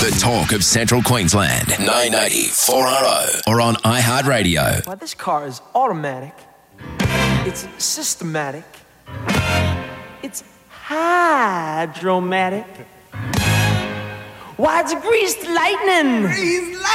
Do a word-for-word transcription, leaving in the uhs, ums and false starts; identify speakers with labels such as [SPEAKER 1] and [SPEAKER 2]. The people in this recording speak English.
[SPEAKER 1] The talk of Central Queensland. nine eighty, four R O or on iHeartRadio.
[SPEAKER 2] Well, this car is automatic. It's systematic. It's hydromatic. Why, it's greased lightning. Greased lightning.